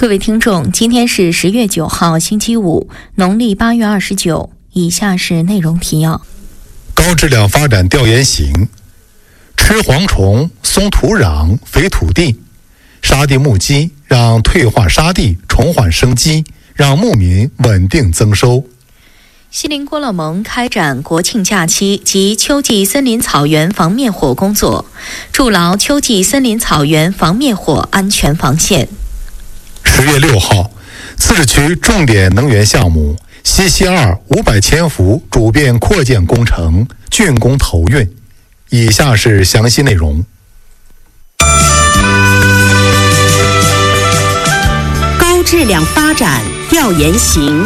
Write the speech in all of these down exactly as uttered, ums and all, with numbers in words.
各位听众，今天是十月九号，星期五，农历八月二十九。以下是内容提要： 高质量发展调研型，吃蝗虫、松土壤、肥土地，沙地募基，让退化沙地重焕生机，让牧民稳定增收。 西林郭勒盟开展国庆假期及秋季森林草原防灭火工作，筑牢秋季森林草原防灭火安全防线。 十月六号，自治区重点能源项目西溪二五百千伏主变扩建工程竣工投运。以下是详细内容。 高质量发展调研型。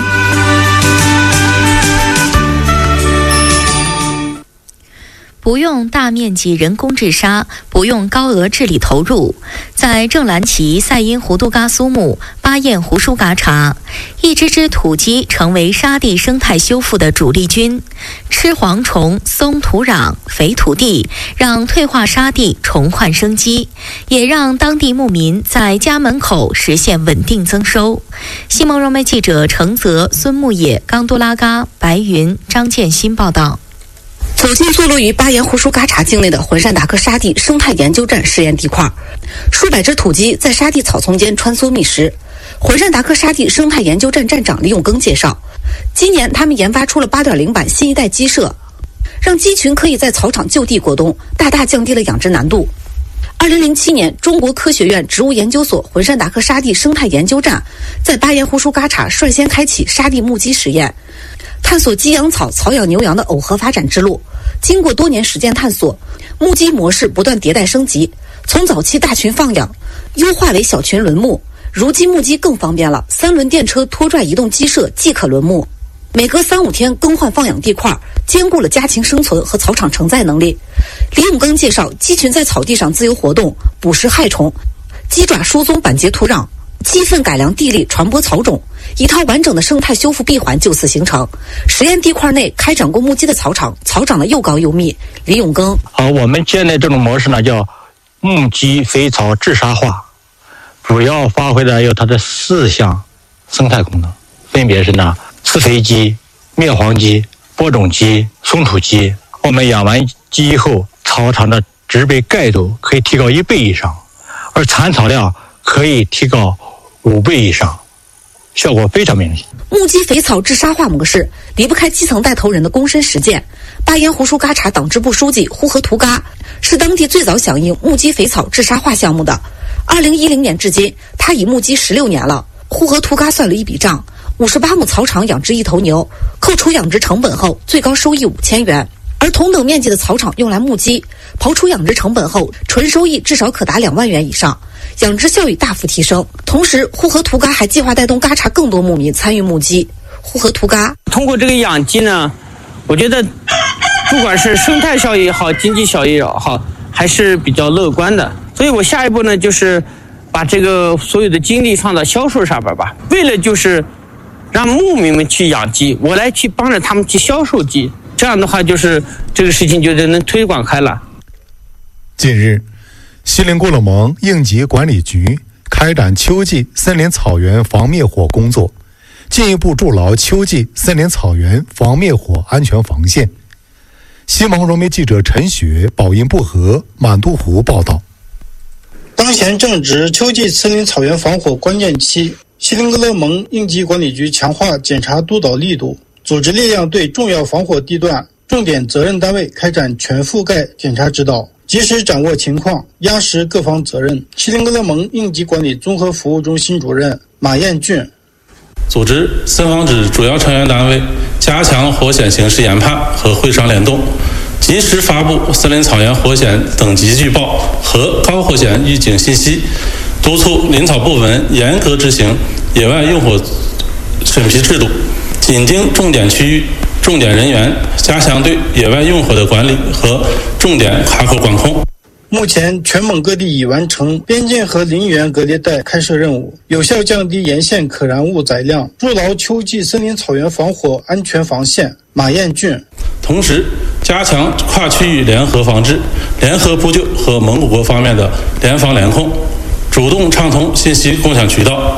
不用大面积人工治沙，不用高额治理投入。在正蓝旗赛因胡都嘎苏木巴彦胡舒嘎查，一只只土鸡成为沙地生态修复的主力军，吃蝗虫、松土壤、肥土地，让退化沙地重焕生机，也让当地牧民在家门口实现稳定增收。西蒙融媒记者程泽、孙木野、冈多拉嘎、白云、张建新报道。 走进坐落于巴彦胡舒嘎查境内的浑善达克沙地生态研究站试验地块，数百只土鸡在沙地草丛间穿梭觅食。浑善达克沙地生态研究站站长李永庚介绍，今年他们研发出了 八点零 版新一代鸡舍，让鸡群可以在草场就地过冬，大大降低了养殖难度。二零零七年，中国科学院植物研究所浑善达克沙地生态研究站在巴彦胡舒嘎查率先开启沙地牧鸡实验，探索鸡养草、草养牛羊的耦合发展之路。经过多年实践探索，牧鸡模式不断迭代升级，从早期大群放养优化为小群轮牧，如今牧鸡更方便了，三轮电车拖拽移动鸡舍即可轮牧，每隔三五天更换放养地块，兼顾了家禽生存和草场承载能力。李永庚介绍，鸡群在草地上自由活动，捕食害虫，鸡爪疏松板结土壤，鸡粪改良地力，传播草种，一套完整的生态修复闭环就此形成。实验地块内开展过牧鸡的草场，草长得又高又密。李永庚： 好，我们建立这种模式呢，叫牧鸡肥草治沙化，主要发挥的有它的四项生态功能，分别是呢饲肥鸡、灭蝗鸡、播种鸡、松土鸡。我们养完鸡以后，草场的植被盖度可以提高一倍以上，而残草量可以提高五倍以上，效果非常明显。 牧鸡肥草治沙化模式离不开基层带头人的躬身实践。巴彦胡舒嘎查党支部书记呼和图嘎是当地最早响应牧鸡肥草治沙化项目的。二零一零年至今，他已牧鸡十六年了。呼和图嘎算了一笔账，五十八亩草场养殖一头牛，扣除养殖成本后，最高收益五千元。而同等面积的草场用来牧鸡，刨除养殖成本后，纯收益至少可达两万元以上，养殖效益大幅提升。同时，呼和图嘎还计划带动嘎查更多牧民参与牧鸡。呼和图嘎通过这个养鸡呢，我觉得不管是生态效益也好，经济效益也好，还是比较乐观的。所以我下一步呢，就是把这个所有的精力放到销售上边吧，为了就是让牧民们去养鸡，我来去帮着他们去销售鸡。这样的话，就是这个事情就能推广开了。 近日，西林郭勒盟应急管理局开展秋季森林草原防灭火工作，进一步筑牢秋季森林草原防灭火安全防线。西蒙融媒记者陈雪、宝音不和、满都湖报道。 当前正值秋季森林草原防火关键期，西林郭勒盟应急管理局强化检查督导力度，组织力量对重要防火地段、重点责任单位开展全覆盖检查指导，及时掌握情况，压实各方责任。西林郭勒盟应急管理综合服务中心主任马彦俊： 组织森防指主要成员单位加强火险形势研判和会商联动，及时发布森林草原火险等级预报和高火险预警信息，督促林草部门严格执行野外用火审批制度，紧盯重点区域、重点人员，加强对野外用火的管理和重点卡口管控。 目前，全蒙各地已完成边境和林园隔离带开设任务，有效降低沿线可燃物载量，筑牢秋季森林草原防火安全防线。马彦俊： 同时，加强跨区域联合防治、联合扑救和蒙古国方面的联防联控，主动畅通信息共享渠道，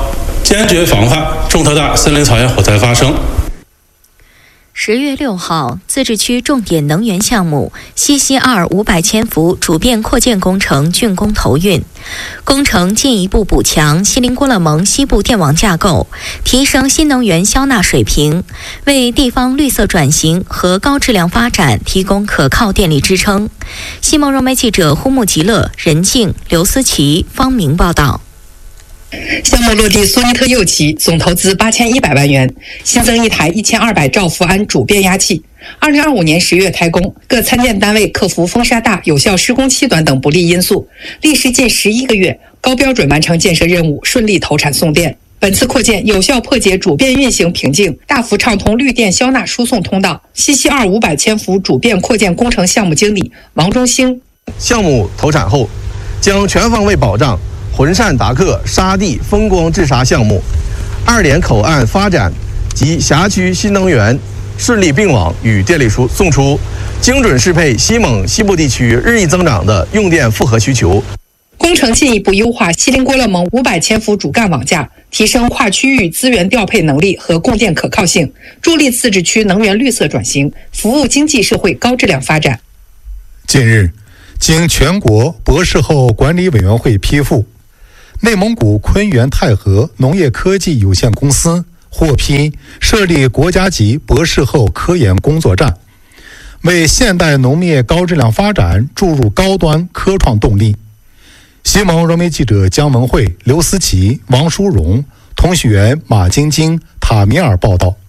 坚决防范重特大森林草原火灾发生。 十月六号，自治区重点能源项目西溪二五百千伏主变扩建工程竣工投运。工程进一步补强锡林郭勒盟西部电网架构，提升新能源消纳水平，为地方绿色转型和高质量发展提供可靠电力支撑。西蒙融媒记者呼木吉勒、任静、刘思琪、方明报道。 项目落地苏尼特右旗，总投资八千一百万元，新增一台一千二百兆伏安主变压器。二零二五年十月开工，各参建单位克服风沙大、有效施工期短等不利因素，历时近十一个月，高标准完成建设任务，顺利投产送电。本次扩建有效破解主变运行瓶颈，大幅畅通绿电消纳输送通道。西溪二五百千伏主变扩建工程项目经理王忠兴， 项目投产后，将全方位保障浑善达克沙地风光治沙项目二连口岸发展及辖区新能源顺利并网与电力输送出，精准适配西蒙西部地区日益增长的用电负荷需求。 工程进一步优化锡林郭勒盟五百千伏主干网架，提升跨区域资源调配能力和供电可靠性，助力自治区能源绿色转型，服务经济社会高质量发展。 近日，经全国博士后管理委员会批复，内蒙古昆源泰和农业科技有限公司获批设立国家级博士后科研工作站，为现代农业高质量发展注入高端科创动力。西蒙融媒记者姜文慧、刘思琪、王淑荣，通讯员马晶晶、塔米尔报道。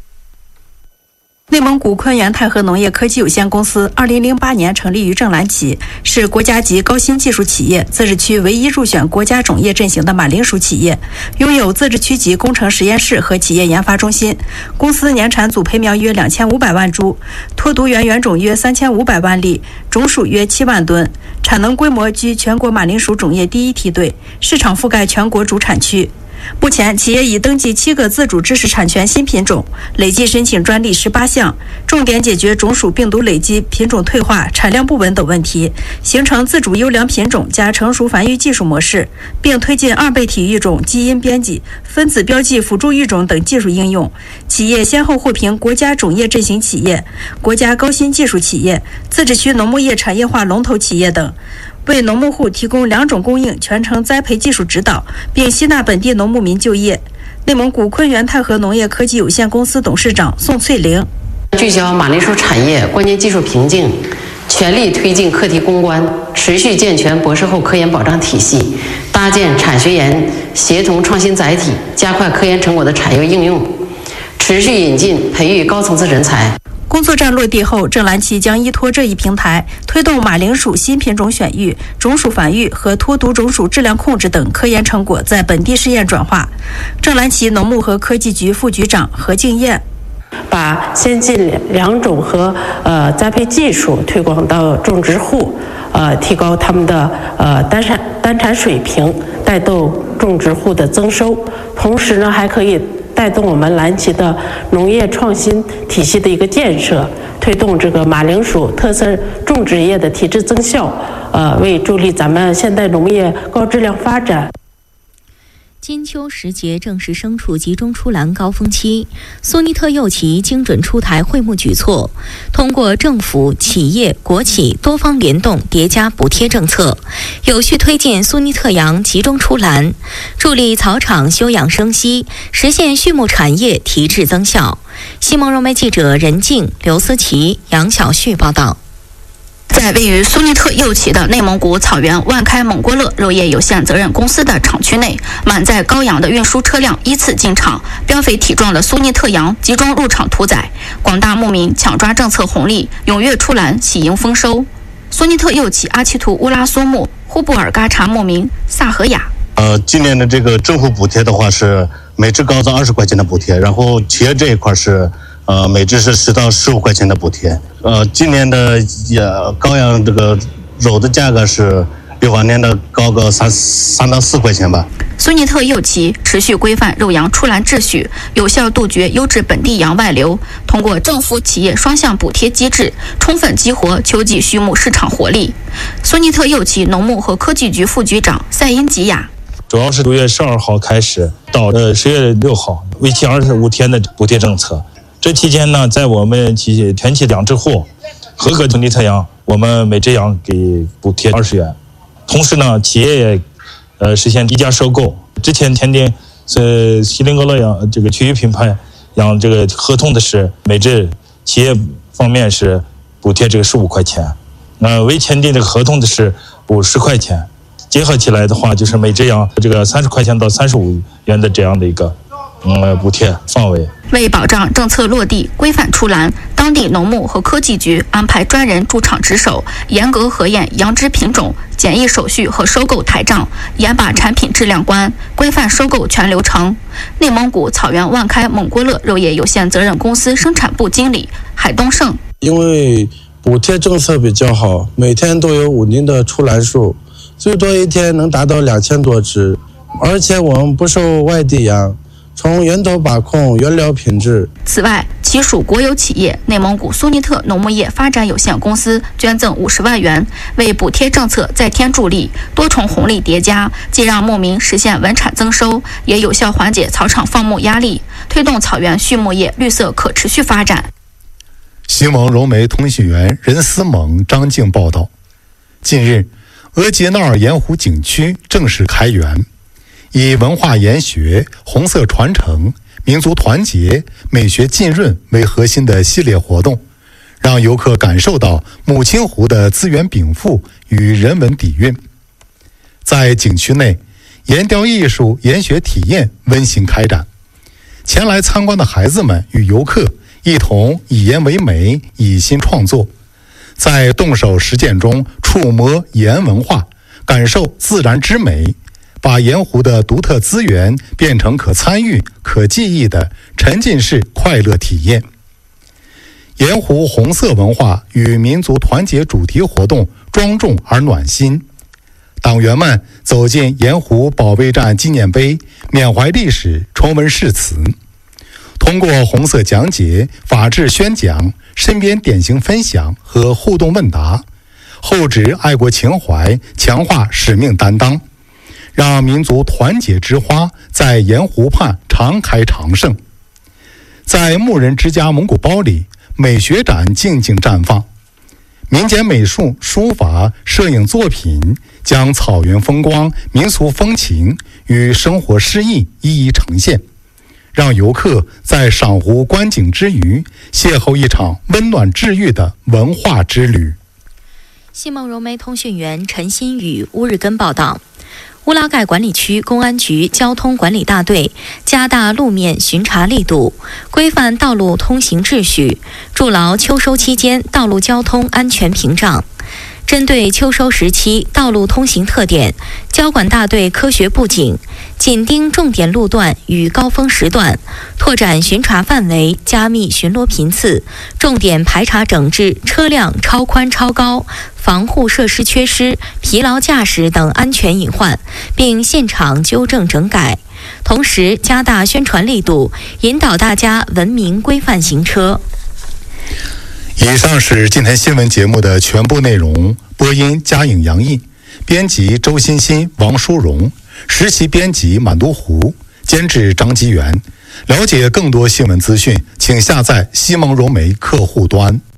内蒙古昆源泰和农业科技有限公司二零零八年成立于正蓝旗，是国家级高新技术企业，自治区唯一入选国家种业阵型的马铃薯企业，拥有自治区级工程实验室和企业研发中心。公司年产组培苗约两千五百万株，脱毒源原种约三千五百万粒，种属约七万吨，产能规模居全国马铃薯种业第一梯队，市场覆盖全国主产区。目前，企业已登记七个自主知识产权新品种，累计申请专利十八项，重点解决种属病毒累积、品种退化、产量不稳等问题，形成自主优良品种加成熟繁育技术模式，并推进二倍体育种、基因编辑、分子标记辅助育种等技术应用。企业先后获评国家种业阵型企业、国家高新技术企业、自治区农牧业产业化龙头企业等。为农牧户提供两种供应全程栽培技术指导，并吸纳本地农牧民就业。内蒙古昆源泰和农业科技有限公司董事长宋翠玲， 聚焦马铃薯产业关键技术瓶颈，全力推进课题攻关，持续健全博士后科研保障体系，搭建产学研协同创新载体，加快科研成果的产业应用，持续引进培育高层次人才。 工作站落地后，正蓝旗将依托这一平台，推动马铃薯新品种选育、种属繁育和脱毒种属质量控制等科研成果在本地试验转化。正蓝旗农牧和科技局副局长何静燕， 把先进良种和呃栽培技术推广到种植户，呃，提高他们的呃单产单产水平，带动种植户的增收。同时呢，还可以带动我们蓝旗的农业创新体系的一个建设，推动这个马铃薯特色种植业的提质增效，呃，为助力咱们现代农业高质量发展。 金秋时节正是牲畜集中出栏高峰期，苏尼特右旗精准出台惠牧举措，通过政府、企业、国企多方联动叠加补贴政策，有序推进苏尼特羊集中出栏，助力草场休养生息，实现畜牧产业提质增效。西蒙融媒记者任静、刘思琪、杨晓旭报道。 在位于苏尼特右旗的内蒙古草原万开蒙郭勒肉业有限责任公司的厂区内，满载羔羊的运输车辆依次进场，膘肥体壮的苏尼特羊集中入场屠宰，广大牧民抢抓政策红利，踊跃出栏喜迎丰收。苏尼特右旗阿奇图乌拉苏木呼布尔嘎查牧民萨和雅， 呃，今年的这个政府补贴的话是每只羔子二十块钱的补贴，然后企业这一块是呃每只是十到十五块钱的补贴。呃，今年的也羔羊这个肉的价格是比往年的高个三三到四块钱吧。 苏尼特右旗持续规范肉羊出栏秩序，有效杜绝优质本地羊外流，通过政府企业双向补贴机制，充分激活秋季畜牧市场活力。苏尼特右旗农牧和科技局副局长赛因吉亚， 主要是六月十二号开始到呃十月六号，为期二十五天的补贴政策。这期间呢，在我们企全企养殖户合格村里特养，我们每只羊给补贴二十元。同时呢，企业也呃实现低价收购。之前签订呃锡林郭勒养这个区域品牌养这个合同的是每只企业方面是补贴这个十五块钱，那未签订这个合同的是补十块钱。结合起来的话，就是每只羊这个三十块钱到三十五元的这样的一个嗯补贴范围。 为保障政策落地、规范出栏，当地农牧和科技局安排专人驻场值守，严格核验羊只品种、检疫手续和收购台账，严把产品质量关，规范收购全流程。内蒙古草原万开蒙郭勒肉业有限责任公司生产部经理海东胜： 因为补贴政策比较好，每天都有稳定的出栏数，最多一天能达到两千多只，而且我们不收外地羊，从源头把控原料品质。 此外，其属国有企业内蒙古苏尼特农牧业发展有限公司捐赠五十万元，为补贴政策再添助力，多重红利叠加，既让牧民实现稳产增收，也有效缓解草场放牧压力，推动草原畜牧业绿色可持续发展。 西蒙融媒通讯员任思猛、张静报道，近日额济纳尔盐湖景区正式开园，以文化研学、红色传承、民族团结、美学浸润为核心的系列活动，让游客感受到母亲湖的资源禀赋与人文底蕴。在景区内，岩雕艺术研学体验温馨开展，前来参观的孩子们与游客一同以盐为媒，以心创作，在动手实践中触摸盐文化，感受自然之美，把盐湖的独特资源变成可参与、可记忆的沉浸式快乐体验。盐湖红色文化与民族团结主题活动庄重而暖心，党员们走进盐湖保卫战纪念碑，缅怀历史，重温誓词。通过红色讲解、法治宣讲、身边典型分享和互动问答，厚植爱国情怀，强化使命担当，让民族团结之花在盐湖畔常开常盛。在牧人之家蒙古包里，美学展静静绽放，民间美术、书法、摄影作品将草原风光、民俗风情与生活诗意一一呈现，让游客在赏湖观景之余，邂逅一场温暖治愈的文化之旅。 西蒙融媒通讯员陈新宇、乌日根报道，乌拉盖管理区公安局交通管理大队加大路面巡查力度，规范道路通行秩序，筑牢秋收期间道路交通安全屏障。针对秋收时期道路通行特点，交管大队科学布景，紧盯重点路段与高峰时段，拓展巡查范围，加密巡逻频次，重点排查整治车辆超宽超高、防护设施缺失、疲劳驾驶等安全隐患，并现场纠正整改。同时加大宣传力度，引导大家文明规范行车。 以上是今天新闻节目的全部内容。播音嘉颖、杨毅，编辑周欣欣、王淑荣，实习编辑满都湖，监制张吉元。了解更多新闻资讯，请下载西蒙融媒客户端。